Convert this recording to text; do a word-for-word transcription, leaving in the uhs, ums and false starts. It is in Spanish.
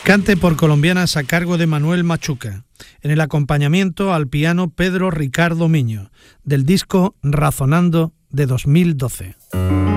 Cante por colombianas a cargo de Manuel Machuca. En el acompañamiento al piano Pedro Ricardo Miño, del disco Razonando de dos mil doce.